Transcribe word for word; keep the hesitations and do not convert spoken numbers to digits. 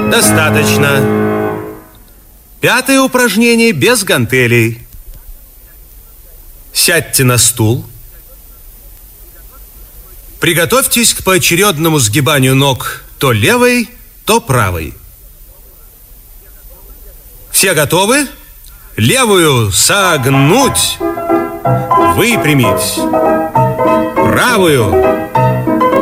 Достаточно. Пятое упражнение без гантелей. Сядьте на стул. Приготовьтесь к поочередному сгибанию ног то левой, то правой. Все готовы? Левую согнуть, выпрямить, правую